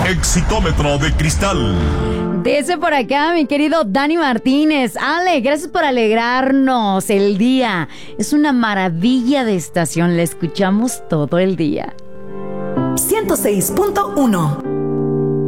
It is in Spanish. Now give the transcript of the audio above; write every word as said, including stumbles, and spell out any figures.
Exitómetro de cristal. Dice por acá mi querido Dani Martínez. Ale, gracias por alegrarnos el día. Es una maravilla de estación, la escuchamos todo el día. ciento seis punto uno